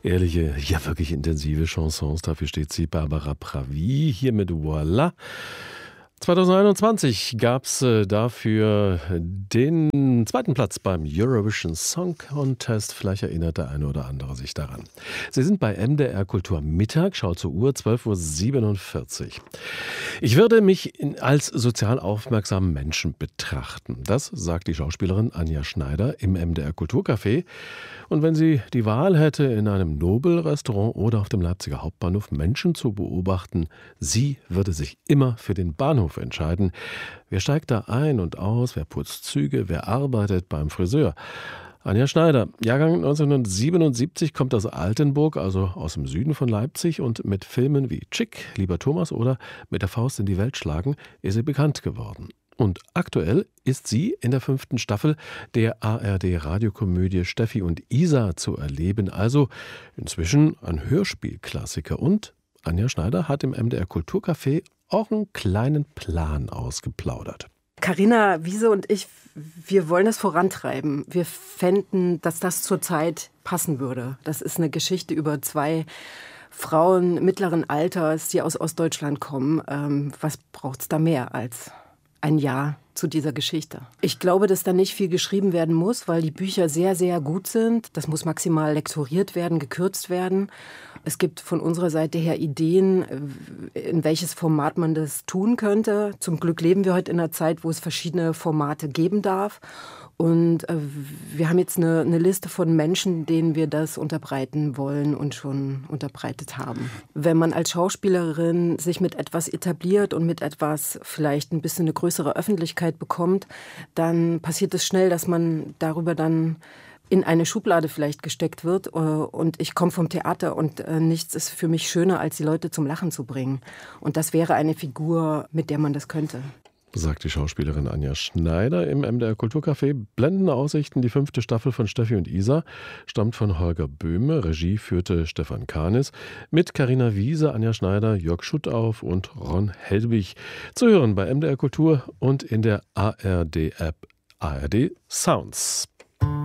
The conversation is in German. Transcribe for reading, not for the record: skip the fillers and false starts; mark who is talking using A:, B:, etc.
A: Ehrliche, ja wirklich intensive Chansons, dafür steht sie, Barbara Pravi, hier mit Voila. 2021 gab es dafür den zweiten Platz beim Eurovision Song Contest. Vielleicht erinnert der eine oder andere sich daran. Sie sind bei MDR Kultur Mittag, schaut zur Uhr, 12:47 Uhr. Ich würde mich als sozial aufmerksamen Menschen betrachten. Das sagt die Schauspielerin Anja Schneider im MDR Kulturcafé. Und wenn sie die Wahl hätte, in einem Nobel-Restaurant oder auf dem Leipziger Hauptbahnhof Menschen zu beobachten, sie würde sich immer für den Bahnhof entscheiden. Wer steigt da ein und aus, wer putzt Züge, wer arbeitet beim Friseur? Anja Schneider, Jahrgang 1977, kommt aus Altenburg, also aus dem Süden von Leipzig, und mit Filmen wie Chick, Lieber Thomas oder Mit der Faust in die Welt schlagen ist sie bekannt geworden. Und aktuell ist sie in der 5. Staffel der ARD-Radiokomödie Steffi und Isa zu erleben, also inzwischen ein Hörspielklassiker. Und Anja Schneider hat im MDR Kulturcafé auch einen kleinen Plan ausgeplaudert.
B: Carina Wiese und ich, wir wollen das vorantreiben. Wir fänden, dass das zurzeit passen würde. Das ist eine Geschichte über 2 Frauen mittleren Alters, die aus Ostdeutschland kommen. Was braucht es da mehr als ein Jahr zu dieser Geschichte? Ich glaube, dass da nicht viel geschrieben werden muss, weil die Bücher sehr, sehr gut sind. Das muss maximal lektoriert werden, gekürzt werden. Es gibt von unserer Seite her Ideen, in welches Format man das tun könnte. Zum Glück leben wir heute in einer Zeit, wo es verschiedene Formate geben darf. Und wir haben jetzt eine Liste von Menschen, denen wir das unterbreiten wollen und schon unterbreitet haben. Wenn man als Schauspielerin sich mit etwas etabliert und mit etwas vielleicht ein bisschen eine größere Öffentlichkeit bekommt, dann passiert es schnell, dass man darüber dann in eine Schublade vielleicht gesteckt wird. Und ich komme vom Theater und nichts ist für mich schöner, als die Leute zum Lachen zu bringen. Und das wäre eine Figur, mit der man das könnte.
A: Sagt die Schauspielerin Anja Schneider im MDR Kulturcafé. Blendende Aussichten, die 5. Staffel von Steffi und Isa, stammt von Holger Böhme. Regie führte Stefan Kahnis. Mit Carina Wiese, Anja Schneider, Jörg Schuttauf und Ron Helbig. Zu hören bei MDR Kultur und in der ARD-App ARD Sounds.